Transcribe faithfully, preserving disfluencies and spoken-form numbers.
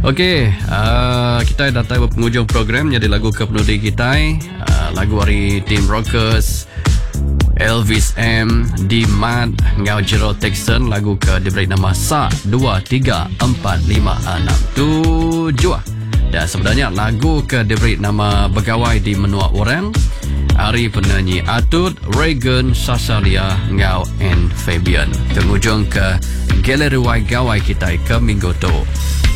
Okey, uh, kita dah tahu penghujung program. Jadi lagu ke penudi kita, uh, lagu dari Team Rockers, Elvis M, D-Mad, Ngau Jero Texan. Lagu ke diberi nama Sa dua tiga empat lima enam tujuh. Dan sebenarnya lagu ke diberi nama Begawai di Menua Orang. Hari penyanyi Atut, Reagan, Sasalia, Ngau and Fabian. Penghujung ke galeri gawai kita ke minggu tu.